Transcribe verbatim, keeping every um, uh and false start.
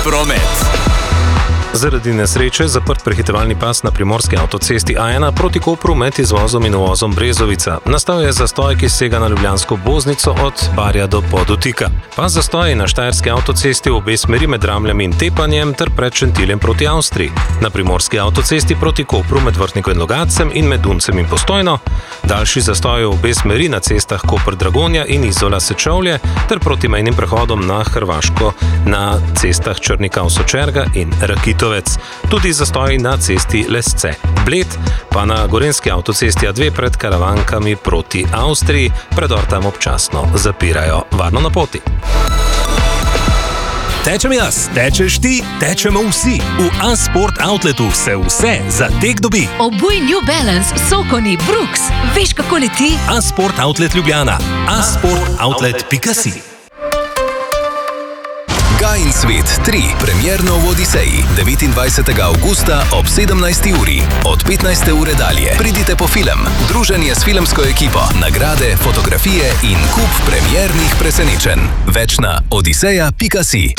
promet. Zaradi nesreče je zaprt prehitevalni pas na primorski avtocesti A ena proti Kopru med izvozom in uvozom Brezovica. Nastal je zastoj, ki sega na ljubljansko obvoznico od Barja do Podutika. Pas zastoj je na štajerski avtocesti v obe smeri med Ramljem in Tepanjem ter pred Šentiljem proti Avstriji. Na primorski avtocesti proti Kopru med Vrtnikom in Logatcem in med Duncem in Postojno. Daljši zastoj v obe smeri na cestah Koper-Dragonja in Izola-Sečovlje ter proti mejnim prehodom na Hrvaško na cestah Črnikav-Sočerga in Rakit. Tudi zastoji na cesti Lesce. Bled pa na gorenjski avtocesti A dve pred Karavankami proti Avstriji, predor tam občasno zapirajo. Varno na poti. Tečem jaz, tečeš ti, tečemo vsi. V A-Sport Outletu se vse za tek dobi. Obuj New Balance, Sokoni, Brooks. Veš, kako leti? A-Sport Outlet Ljubljana. a sport outlet pika si. Gajin svet tri, premierno v Odiseji, devetindvajsetega avgusta ob sedemnajsti uri. Od petnajste ure dalje pridite po film, druženje s filmsko ekipo, nagrade, fotografije in kup premiernih presenečenj. Več na odiseja pika si.